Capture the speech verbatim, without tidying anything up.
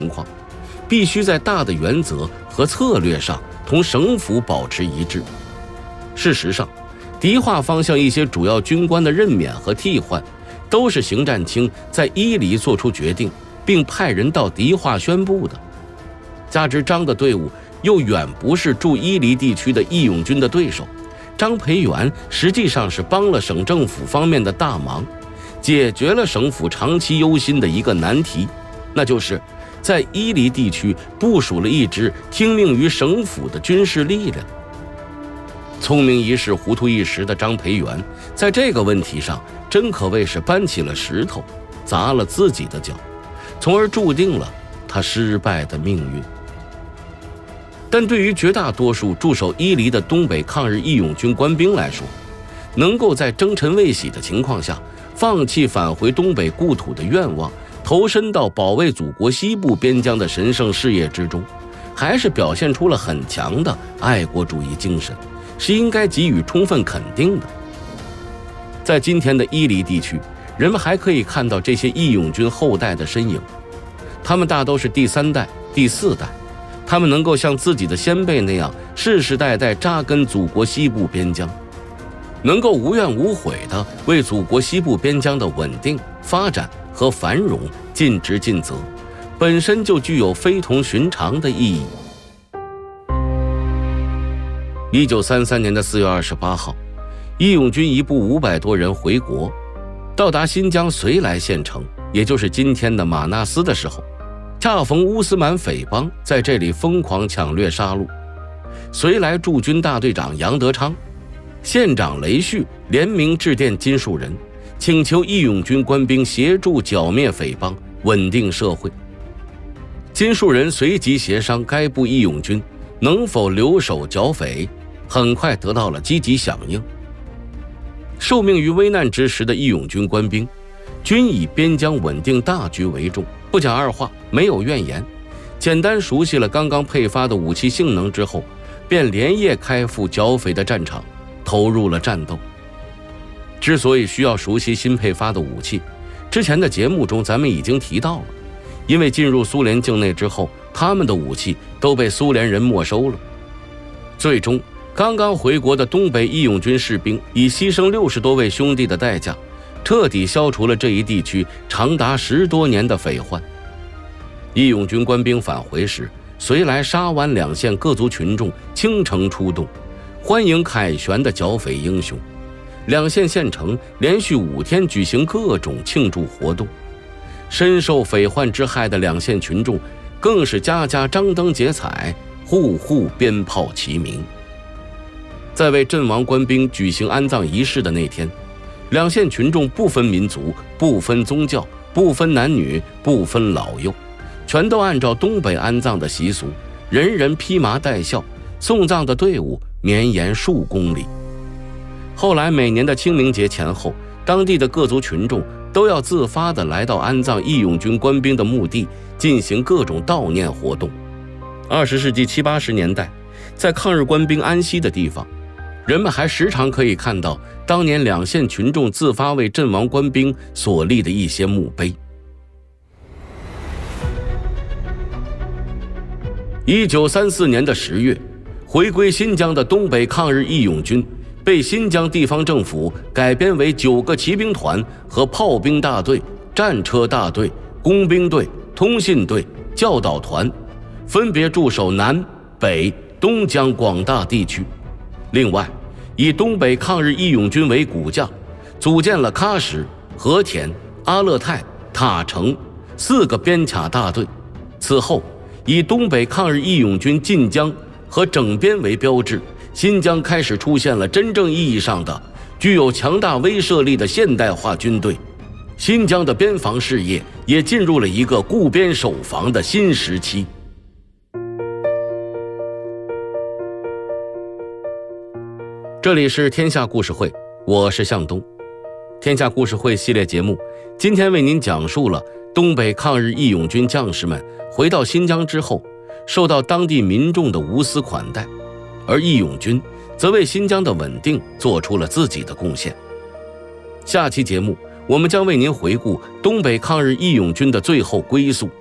情况，必须在大的原则和策略上同省府保持一致。事实上，敌化方向一些主要军官的任免和替换，都是邢占清在伊犁做出决定，并派人到敌化宣布的。加之张的队伍又远不是驻伊犁地区的义勇军的对手，张培元实际上是帮了省政府方面的大忙，解决了省府长期忧心的一个难题，那就是在伊犁地区部署了一支听命于省府的军事力量。聪明一世糊涂一时的张培元在这个问题上真可谓是搬起了石头砸了自己的脚，从而注定了他失败的命运。但对于绝大多数驻守伊犁的东北抗日义勇军官兵来说，能够在征尘未洗的情况下放弃返回东北故土的愿望，投身到保卫祖国西部边疆的神圣事业之中，还是表现出了很强的爱国主义精神，是应该给予充分肯定的。在今天的伊犁地区，人们还可以看到这些义勇军后代的身影，他们大都是第三代、第四代，他们能够像自己的先辈那样世世代代扎根祖国西部边疆，能够无怨无悔地为祖国西部边疆的稳定、发展和繁荣尽职尽责，本身就具有非同寻常的意义。一九三三年的四月二十八号，义勇军一部五百多人回国，到达新疆绥来县城，也就是今天的马纳斯的时候，恰逢乌斯满匪帮在这里疯狂抢掠杀戮。绥来驻军大队长杨德昌、县长雷旭联名致电金树人，请求义勇军官兵协助剿灭匪帮，稳定社会。金树人随即协商该部义勇军能否留守剿匪，很快得到了积极响应。受命于危难之时的义勇军官兵，均以边疆稳定大局为重，不讲二话，没有怨言。简单熟悉了刚刚配发的武器性能之后，便连夜开赴剿匪的战场，投入了战斗。之所以需要熟悉新配发的武器，之前的节目中咱们已经提到了，因为进入苏联境内之后，他们的武器都被苏联人没收了。最终，刚刚回国的东北义勇军士兵以牺牲六十多位兄弟的代价，彻底消除了这一地区长达十多年的匪患。义勇军官兵返回时，绥来沙湾两县各族群众倾城出动，欢迎凯旋的剿匪英雄。两县县城连续五天举行各种庆祝活动，深受匪患之害的两县群众更是家家张灯结彩，户户鞭炮齐鸣。在为阵亡官兵举行安葬仪式的那天，两县群众不分民族、不分宗教、不分男女、不分老幼，全都按照东北安葬的习俗，人人披麻戴孝，送葬的队伍绵延数公里。后来每年的清明节前后，当地的各族群众都要自发地来到安葬义勇军官兵的墓地，进行各种悼念活动。二十世纪七八十年代，在抗日官兵安息的地方，人们还时常可以看到当年两县群众自发为阵亡官兵所立的一些墓碑。一九三四年的十月，回归新疆的东北抗日义勇军被新疆地方政府改编为九个骑兵团和炮兵大队、战车大队、工兵队、通信队、教导团，分别驻守南、北、东疆广大地区。另外，以东北抗日义勇军为骨架，组建了喀什、和田、阿勒泰、塔城四个边卡大队。此后，以东北抗日义勇军进疆和整编为标志，新疆开始出现了真正意义上的具有强大威慑力的现代化军队，新疆的边防事业也进入了一个固边守防的新时期。这里是天下故事会，我是向东。天下故事会系列节目今天为您讲述了东北抗日义勇军将士们回到新疆之后，受到当地民众的无私款待，而义勇军则为新疆的稳定做出了自己的贡献。下期节目我们将为您回顾东北抗日义勇军的最后归宿。